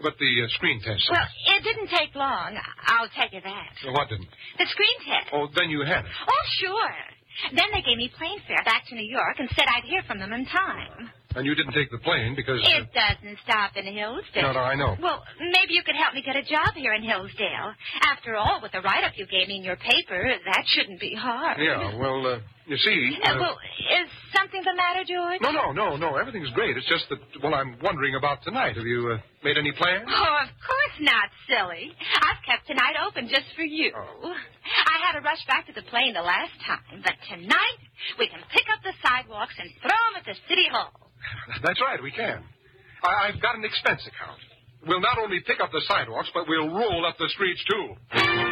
But the screen test. Well, it didn't take long. I'll tell you that. What didn't? The screen test. Oh, then you had it. Oh, sure. Then they gave me plane fare back to New York and said I'd hear from them in time. And you didn't take the plane because... It doesn't stop in Hillsdale. No, I know. Well, maybe you could help me get a job here in Hillsdale. After all, with the write-up you gave me in your paper, that shouldn't be hard. Yeah, well, you see... Well, is something the matter, George? No. Everything's great. It's just that, well, I'm wondering about tonight. Have you made any plans? Oh, of course not, silly. I've kept tonight open just for you. Oh. I had to rush back to the plane the last time, but tonight we can pick up the sidewalks and throw them at the City Hall. That's right, we can. I've got an expense account. We'll not only pick up the sidewalks, but we'll roll up the streets, too.